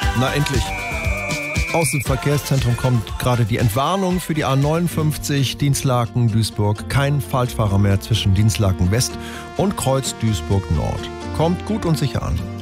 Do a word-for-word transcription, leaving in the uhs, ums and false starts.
Na endlich. Aus dem Verkehrszentrum kommt gerade die Entwarnung für die A neunundfünfzig Dinslaken-Duisburg. Kein Falschfahrer mehr zwischen Dinslaken West und Kreuz Duisburg Nord. Kommt gut und sicher an.